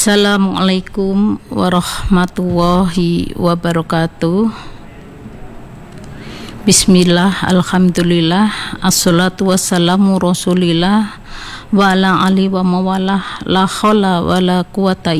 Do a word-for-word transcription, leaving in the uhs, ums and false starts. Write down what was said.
Assalamualaikum warahmatullahi wabarakatuh. Bismillah, alhamdulillah, assalatu wassalamu rasulillah wa ala alihi wa mawalah, la khawla wa la quwata